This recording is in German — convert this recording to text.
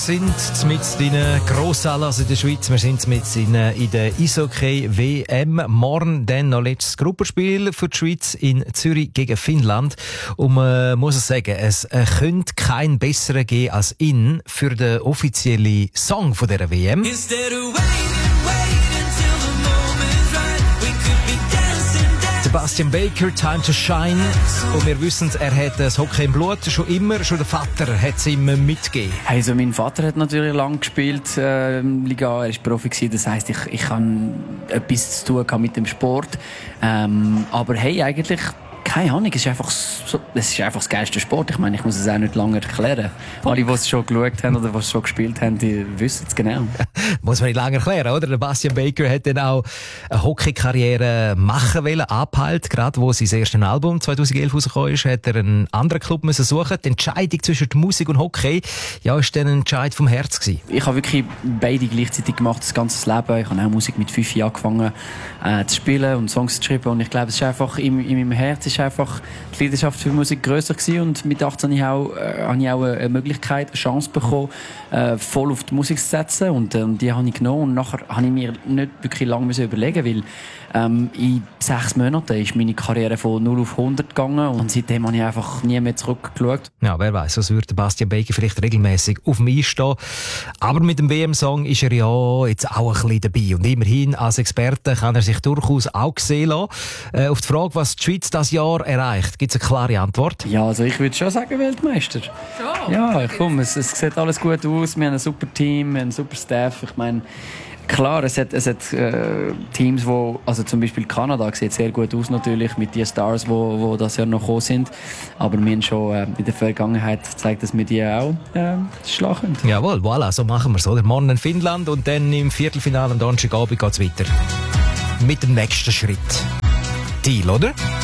sind mit in Grossanlass in der Schweiz. Wir sind mit in der Eishockey-WM. Morgen dann noch letztes Gruppenspiel für die Schweiz in Zürich gegen Finnland. Und man muss sagen, es könnte keinen besseren geben als ihn für den offiziellen Song von dieser WM. Sebastian Baker, Time to Shine. Und wir wissen, er hat das Hockey im Blut schon immer. Schon der Vater hat es ihm mitgegeben. Also mein Vater hat natürlich lange gespielt, Liga. Er war Profi gewesen. Das heisst, ich habe etwas zu tun mit dem Sport. Aber hey, eigentlich keine Ahnung, es ist einfach das geilste Sport. Ich meine, ich muss es auch nicht lange erklären. Alle, die es schon geschaut haben oder die es schon gespielt haben, die wissen es genau. Muss man nicht lange erklären, oder? Der Sebastian Baker hat dann auch eine Hockey-Karriere machen wollen, abgehalten. Gerade wo sein erstes Album 2011 rausgekommen ist, hat er einen anderen Club müssen suchen. Die Entscheidung zwischen Musik und Hockey, ja, ist dann ein Entscheid vom Herz gewesen. Ich habe wirklich beide gleichzeitig gemacht, das ganze Leben. Ich habe auch Musik mit 5 Jahren angefangen zu spielen und Songs zu schreiben. Und ich glaube, es ist einfach in meinem Herz ist einfach die Leidenschaft für Musik grösser gewesen. Und mit 18 habe ich auch eine Möglichkeit, eine Chance bekommen, voll auf die Musik zu setzen. Und die habe ich genommen. Und nachher habe ich mir nicht wirklich lange überlegen, weil in 6 Monaten ist meine Karriere von 0 auf 100 gegangen. Und seitdem habe ich einfach nie mehr zurückgeschaut. Ja, wer weiß, sonst würde Sebastian Baker vielleicht regelmäßig auf mich stehen. Aber mit dem WM-Song ist er ja jetzt auch ein bisschen dabei. Und immerhin als Experte kann er sich durchaus auch sehen lassen. Auf die Frage, was die Schweiz dieses Jahr erreicht, gibt es eine klare Antwort? Ja, also ich würde schon sagen Weltmeister. Ja, komm, es sieht alles gut aus. Wir haben ein super Team, einen super Staff. Ich meine, klar, es hat Teams, also zum Beispiel Kanada sieht sehr gut aus natürlich, mit den Stars, die das Jahr noch gekommen sind. Aber wir haben schon in der Vergangenheit gezeigt, dass wir die auch schlagen können. Jawohl, voilà, so machen wir es. Morgen in Finnland und dann im Viertelfinale am Donnerstagabend geht es weiter. Mit dem nächsten Schritt. Deal, oder?